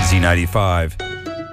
Z95.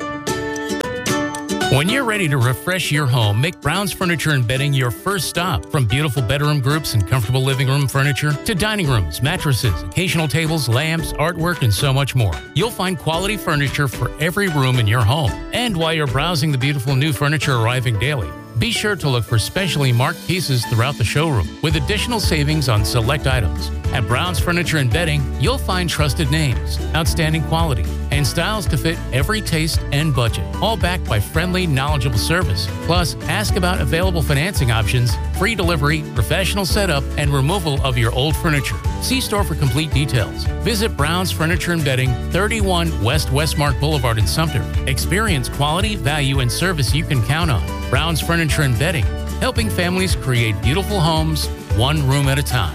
When you're ready to refresh your home, make Brown's Furniture and Bedding your first stop. From beautiful bedroom groups and comfortable living room furniture to dining rooms, mattresses, occasional tables, lamps, artwork, and so much more. You'll find quality furniture for every room in your home. And while you're browsing the beautiful new furniture arriving daily, be sure to look for specially marked pieces throughout the showroom with additional savings on select items. At Brown's Furniture and Bedding, you'll find trusted names, outstanding quality, and styles to fit every taste and budget, all backed by friendly, knowledgeable service. Plus, ask about available financing options, free delivery, professional setup, and removal of your old furniture. See store for complete details. Visit Brown's Furniture and Bedding, 31 West Westmark Boulevard in Sumter. Experience quality, value, and service you can count on. Brown's Furniture and Bedding, helping families create beautiful homes, one room at a time.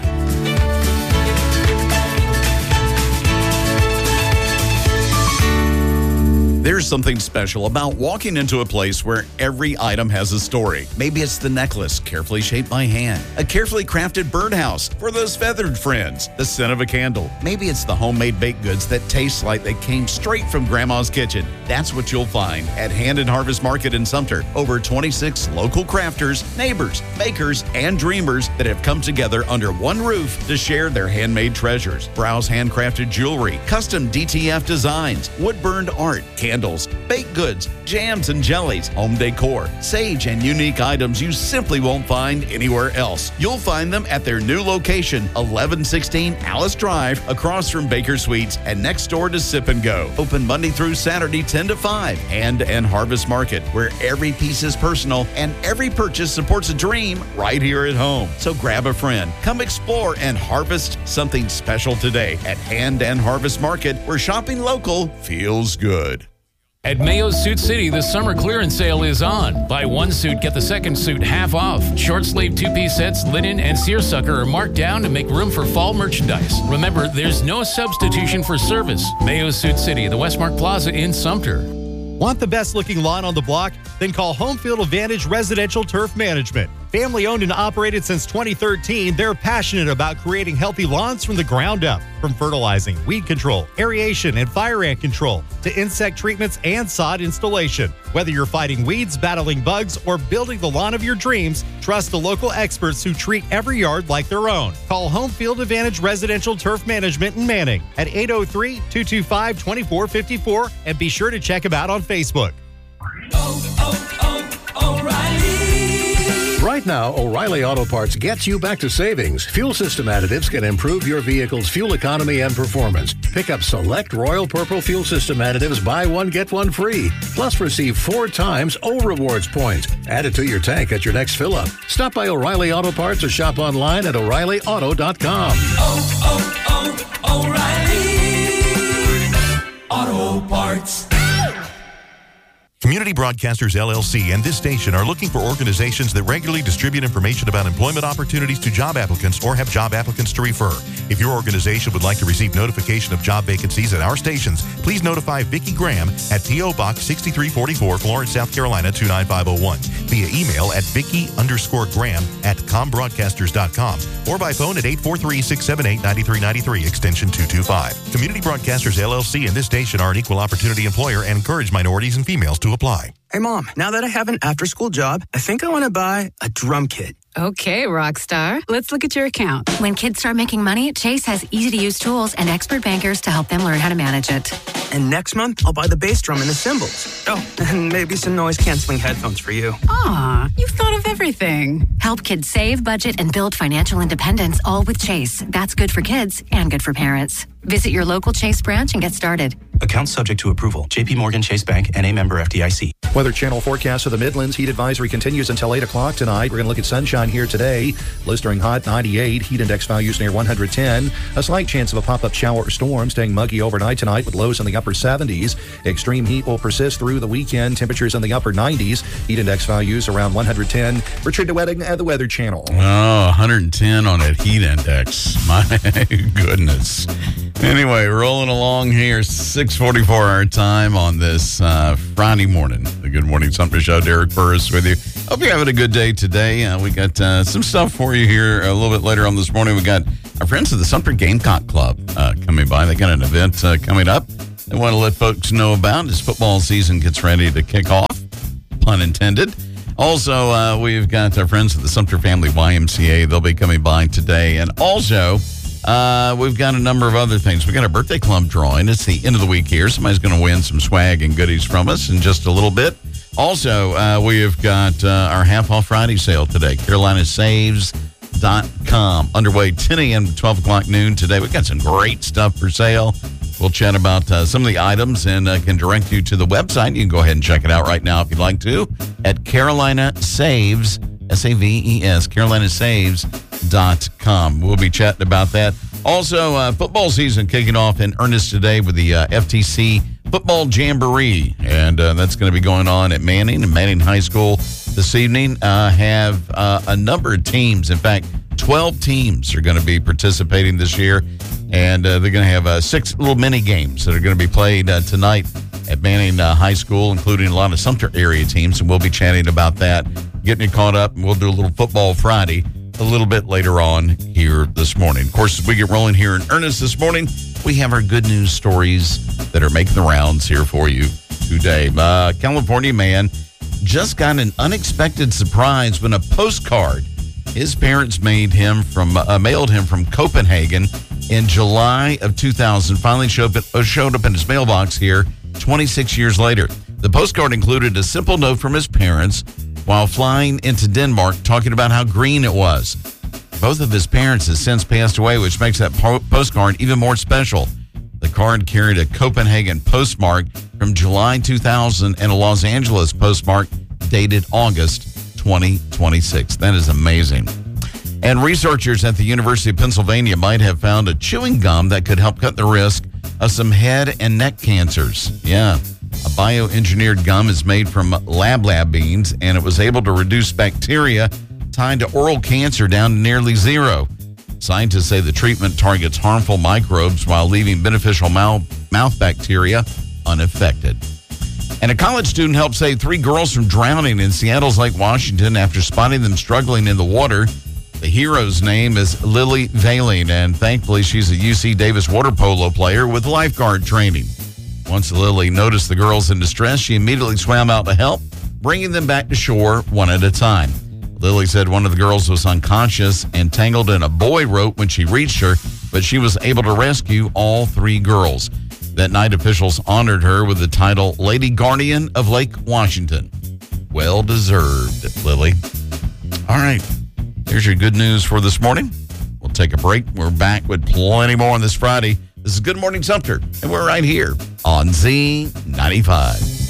There's something special about walking into a place where every item has a story. Maybe it's the necklace, carefully shaped by hand, a carefully crafted birdhouse for those feathered friends, the scent of a candle. Maybe it's the homemade baked goods that taste like they came straight from Grandma's kitchen. That's what you'll find at Hand and Harvest Market in Sumter. Over 26 local crafters, neighbors, bakers, and dreamers that have come together under one roof to share their handmade treasures. Browse handcrafted jewelry, custom DTF designs, wood-burned art, candles, baked goods, jams and jellies, home decor, sage, and unique items you simply won't find anywhere else. You'll find them at their new location, 1116 Alice Drive, across from Baker Sweets and next door to Sip and Go. Open Monday through Saturday, 10 to 5. Hand and Harvest Market, where every piece is personal and every purchase supports a dream right here at home. So grab a friend, come explore and harvest something special today at Hand and Harvest Market, where shopping local feels good. At Mayo's Suit City, the summer clearance sale is on. Buy one suit, get the second suit half off. Short sleeve two-piece sets, linen, and seersucker are marked down to make room for fall merchandise. Remember, there's no substitution for service. Mayo's Suit City, the Westmark Plaza in Sumter. Want the best-looking lawn on the block? Then call Homefield Advantage Residential Turf Management. Family-owned and operated since 2013, they're passionate about creating healthy lawns from the ground up. From fertilizing, weed control, aeration, and fire ant control, to insect treatments and sod installation. Whether you're fighting weeds, battling bugs, or building the lawn of your dreams, trust the local experts who treat every yard like their own. Call Homefield Advantage Residential Turf Management in Manning at 803-225-2454, and be sure to check them out on Facebook. O'Reilly. Right now, O'Reilly Auto Parts gets you back to savings. Fuel system additives can improve your vehicle's fuel economy and performance. Pick up select Royal Purple fuel system additives, buy one, get one free. Plus, receive 4 times O Rewards points. Add it to your tank at your next fill-up. Stop by O'Reilly Auto Parts or shop online at O'ReillyAuto.com. O'Reilly Auto Parts. Community Broadcasters LLC and this station are looking for organizations that regularly distribute information about employment opportunities to job applicants or have job applicants to refer. If your organization would like to receive notification of job vacancies at our stations, please notify Vicki Graham at P.O. Box 6344, Florence, South Carolina 29501, via email at Vicki_Graham at combroadcasters.com or by phone at 843-678-9393, extension 225. Community Broadcasters LLC and this station are an equal opportunity employer and encourage minorities and females to apply. Hey, Mom, now that I have an after-school job, I think I want to buy a drum kit. Okay, Rockstar. Let's look at your account. When kids start making money, Chase has easy-to-use tools and expert bankers to help them learn how to manage it. And next month, I'll buy the bass drum and the cymbals. Oh, and maybe some noise-canceling headphones for you. Aw, you've thought of everything. Help kids save, budget, and build financial independence, all with Chase. That's good for kids and good for parents. Visit your local Chase branch and get started. Account subject to approval. J.P. Morgan Chase Bank, N.A. member FDIC. Weather Channel forecast of the Midlands. Heat advisory continues until 8 o'clock tonight. We're going to look at sunshine here today. Blistering hot, 98. Heat index values near 110. A slight chance of a pop-up shower or storm. Staying muggy overnight tonight with lows in the upper 70s. Extreme heat will persist through the weekend. Temperatures in the upper 90s. Heat index values around 110. Richard DeWetting at the Weather Channel. Oh, 110 on that heat index. My goodness. Anyway, rolling along here, 6:44 our time on this Friday morning. The Good Morning Sumter Show. Derek Burris with you. Hope you're having a good day today. We got some stuff for you here a little bit later on this morning. We got our friends of the Sumter Gamecock Club coming by. They got an event coming up they want to let folks know about as football season gets ready to kick off, pun intended. Also, we've got our friends at the Sumter Family YMCA. They'll be coming by today. And also, we've got a number of other things. We've got our birthday club drawing. It's the end of the week here. Somebody's going to win some swag and goodies from us in just a little bit. Also, we have got our half-off Friday sale today. CarolinaSaves.com. Underway 10 a.m. to 12 o'clock noon today. We've got some great stuff for sale. We'll chat about some of the items and can direct you to the website. You can go ahead and check it out right now if you'd like to at Carolina Saves, S-A-V-E-S, CarolinaSaves.com. We'll be chatting about that. Also, football season kicking off in earnest today with the FTC Football Jamboree, and that's going to be going on at Manning and Manning High School this evening. Have a number of teams. In fact, 12 teams are going to be participating this year, and they're going to have 6 little mini games that are going to be played tonight at Manning High School, including a lot of Sumter area teams, and we'll be chatting about that, getting you caught up, and we'll do a little Football Friday a little bit later on here this morning. Of course, as we get rolling here in earnest this morning, we have our good news stories that are making the rounds here for you today. California man just got an unexpected surprise when a postcard his parents mailed him from Copenhagen in July of 2000 finally showed up in his mailbox here 26 years later. The postcard included a simple note from his parents while flying into Denmark talking about how green it was. Both of his parents have since passed away, which makes that postcard even more special. The card carried a Copenhagen postmark from July 2000 and a Los Angeles postmark dated August 2026. That is amazing. And researchers at the University of Pennsylvania might have found a chewing gum that could help cut the risk of some head and neck cancers. Yeah. A bioengineered gum is made from lab beans, and it was able to reduce bacteria tied to oral cancer down to nearly zero. Scientists say the treatment targets harmful microbes while leaving beneficial mouth bacteria unaffected. And a college student helped save 3 girls from drowning in Seattle's Lake Washington after spotting them struggling in the water. The hero's name is Lily Veiling, and thankfully she's a UC Davis water polo player with lifeguard training. Once Lily noticed the girls in distress, she immediately swam out to help, bringing them back to shore one at a time. Lily said one of the girls was unconscious and tangled in a buoy rope when she reached her, but she was able to rescue all 3 girls. That night, officials honored her with the title Lady Guardian of Lake Washington. Well deserved, Lily. All right, here's your good news for this morning. We'll take a break. We're back with plenty more on this Friday. This is Good Morning Sumter, and we're right here on Z95.